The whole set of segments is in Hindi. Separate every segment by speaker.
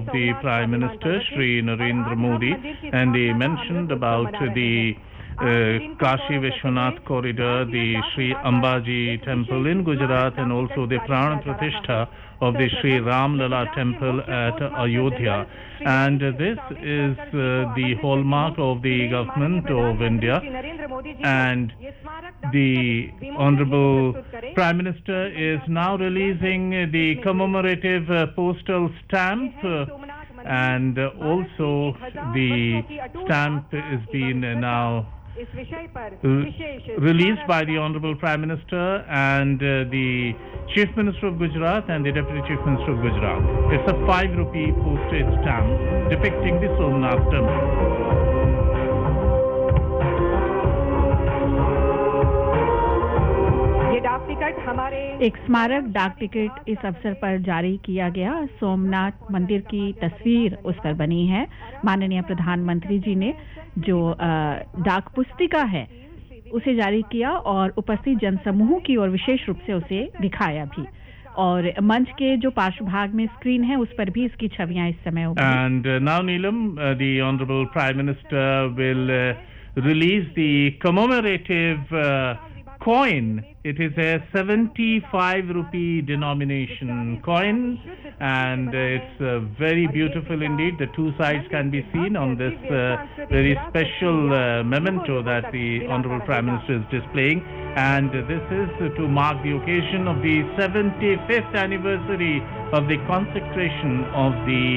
Speaker 1: of the Prime Minister, Shri Narendra Modi, and they mentioned about the Kashi Vishwanath corridor, the Sri Ambaji temple in Gujarat, and also the Pran Pratishtha of the Sri Ram Lala temple at Ayodhya. And this is the hallmark of the government of India. And the Honorable Prime Minister is now releasing the commemorative postal stamp, and also the stamp is being now released by the Honorable Prime Minister and the Chief Minister of Gujarat and the Deputy Chief Minister of Gujarat. It's a 5 rupee postage stamp depicting the Somnath temple.
Speaker 2: एक स्मारक डाक टिकट इस अवसर पर जारी किया गया। सोमनाथ मंदिर की तस्वीर उस पर बनी है। माननीय प्रधानमंत्री जी ने जो डाक पुस्तिका है उसे जारी किया और उपस्थित जनसमूह की ओर विशेष रूप से उसे दिखाया भी। और मंच के जो पार्श्वभाग में स्क्रीन है उस पर भी इसकी छवियां इस समय
Speaker 1: And now Neelam, the Honorable Prime Minister will release the commemorative coin. It is a 75 rupee denomination coin, and it's very beautiful indeed. The two sides can be seen on this very special memento that the Honorable Prime Minister is displaying, and this is to mark the occasion of the 75th anniversary of the consecration of the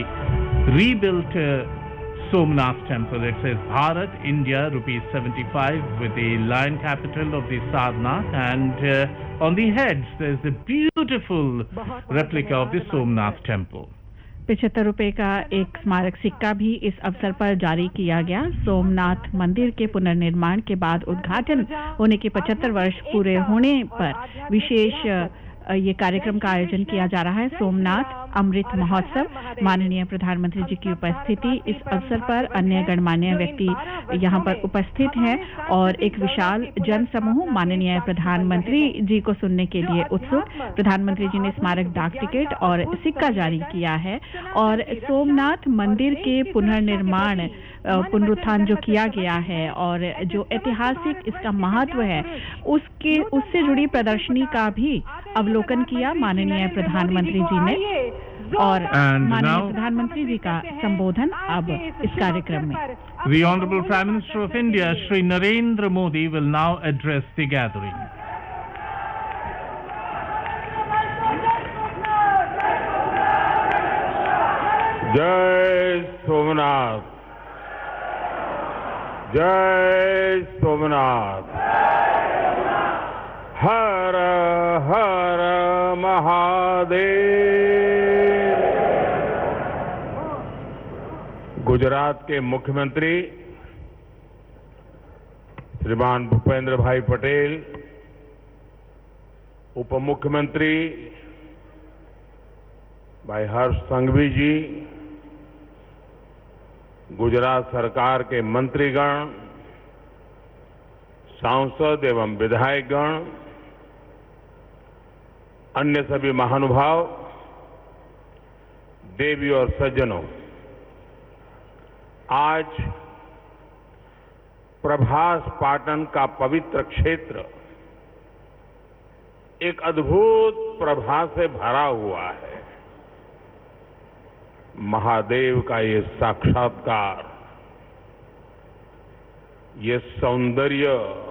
Speaker 1: rebuilt Somnath temple. It says Bharat, India, rupees 75 with the lion capital of the Sadhnath, and on the heads there's a beautiful replica of the Somnath temple.
Speaker 2: 75 रुपए का एक स्मारक सिक्का भी इस अवसर पर जारी किया गया। सोमनाथ मंदिर के पुनर्निर्माण के बाद उद्घाटन होने के 75 वर्ष पूरे होने पर विशेष ये कार्यक्रम का आयोजन किया जा रहा है। सोमनाथ अमृत महोत्सव, माननीय प्रधानमंत्री जी की उपस्थिति, इस अवसर पर अन्य गणमान्य व्यक्ति यहाँ पर उपस्थित हैं और एक विशाल जन समूह माननीय प्रधानमंत्री जी को सुनने के लिए उत्सुक। प्रधानमंत्री जी ने स्मारक डाक टिकट और सिक्का जारी किया है और सोमनाथ मंदिर के पुनर्निर्माण पुनरुत्थान जो किया गया है और जो ऐतिहासिक इसका महत्व है उससे जुड़ी प्रदर्शनी का भी अवलोकन किया माननीय प्रधानमंत्री जी ने। और माननीय प्रधानमंत्री जी का संबोधन अब इस कार्यक्रम में।
Speaker 1: The Honorable Prime Minister of India, Shri Narendra Modi, will now address the gathering.
Speaker 3: जय सोमनाथ, जय सोमनाथ, हर हर महादेव। गुजरात के मुख्यमंत्री श्रीमान भूपेंद्र भाई पटेल, उप मुख्यमंत्री भाई हर्ष संघवी जी, गुजरात सरकार के मंत्रीगण, सांसद एवं विधायकगण, अन्य सभी महानुभाव, देवी और सज्जनों, आज प्रभास पाटन का पवित्र क्षेत्र एक अद्भुत प्रभा से भरा हुआ है। महादेव का ये साक्षात्कार, ये सौंदर्य,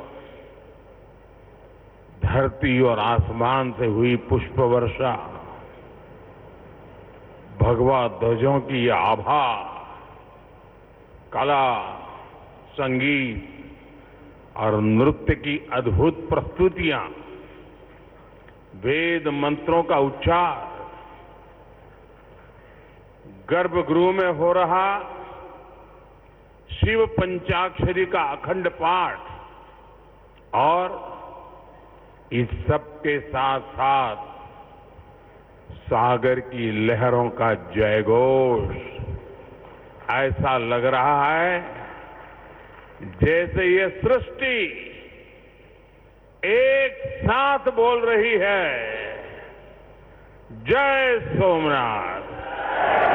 Speaker 3: धरती और आसमान से हुई पुष्प वर्षा, भगवा ध्वजों की ये आभा, कला, संगीत और नृत्य की अद्भुत प्रस्तुतियां, वेद मंत्रों का उच्चार, गर्भगृह में हो रहा शिव पंचाक्षरी का अखंड पाठ और इस सब के साथ साथ सागर की लहरों का जयघोष, ऐसा लग रहा है जैसे ये सृष्टि एक साथ बोल रही है, जय सोमनाथ।